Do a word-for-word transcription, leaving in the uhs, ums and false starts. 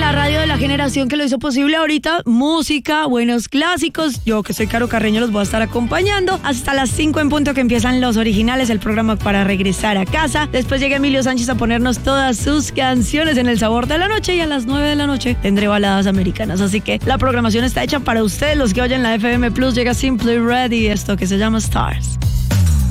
la radio de la generación que lo hizo posible. Ahorita música, buenos clásicos. Yo que soy Caro Carreño los voy a estar acompañando hasta las cinco en punto que empiezan Los Originales, el programa para regresar a casa. Después llega Emilio Sánchez a ponernos todas sus canciones en El Sabor de la Noche y a las nueve de la noche tendré baladas americanas. Así que la programación está hecha para ustedes, los que oyen la F M Plus. Llega Simply Ready, esto que se llama Stars.